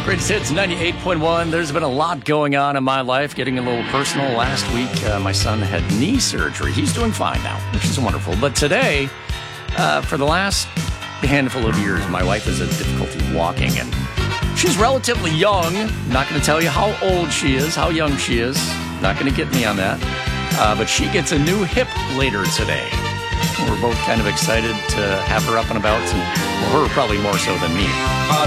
Greatest Hits 98.1. There's been a lot going on in my life, getting a little personal. Last week, my son had knee surgery. He's doing fine now, which is wonderful. But today, for the last handful of years, my wife has had difficulty walking, and she's relatively young. Not going to tell you how old she is, how young she is. Not going to get me on that. But she gets a new hip later today. We're both kind of excited to have her up and about, and her probably more so than me.